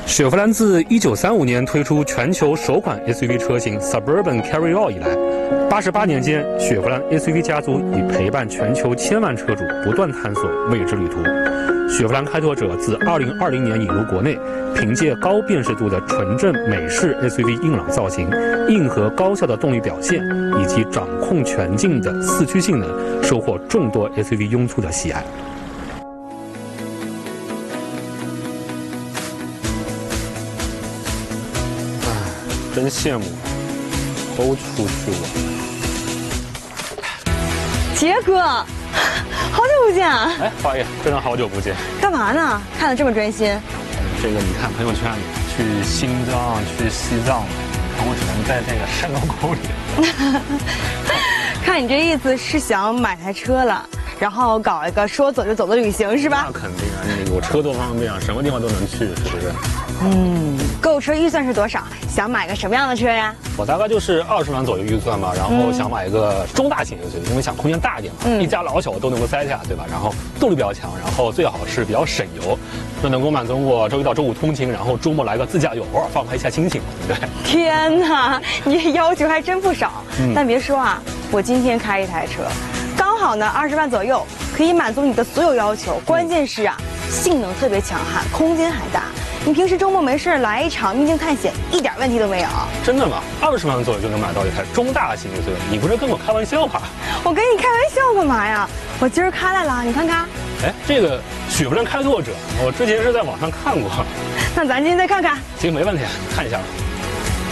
雪佛兰自1935年推出全球首款 SUV 车型 Suburban Carryall 以来，88年间，雪佛兰 SUV 家族已陪伴全球千万车主不断探索未知旅途。雪佛兰开拓者自2020年引入国内，凭借高辨识度的纯正美式 SUV 硬朗造型、硬核高效的动力表现以及掌控全境的四驱性能，收获众多 SUV 拥簇的喜爱。真羡慕，都出去了。 杰哥，好久不见啊！ 哎，花爷，真的好久不见。 干嘛呢？看得这么专心。 这个你看朋友圈里，去新疆、去西藏，我只能在这个山沟沟里。 看你这意思是想买台车了，然后搞一个说走就走的旅行是吧？ 那肯定啊，你有车多方便啊，什么地方都能去，是不是？ 购车预算是多少？想买个什么样的车呀？ 我大概就是20万左右预算吧，然后想买一个中大型SUV，因为想空间大一点嘛，一家老小都能够塞下，对吧？然后动力比较强，然后最好是比较省油，就能够满足我周一到周五通勤，然后周末来个自驾游，偶尔放开一下心情，对不对？ 天哪，你要求还真不少。但别说啊，我今天开一台车，刚好呢20万左右，可以满足你的所有要求。关键是啊，性能特别强悍，空间还大。你平时周末没事来一场秘境探险，一点问题都没有。 真的吗？20万左右就能买到一台中大型SUV，你不是跟我开玩笑吧？ 我跟你开玩笑干嘛呀？我今儿开来了，你看看。 哎，这个雪佛兰开拓者，我之前是在网上看过。 那咱今天再看看。 行，没问题，看一下吧。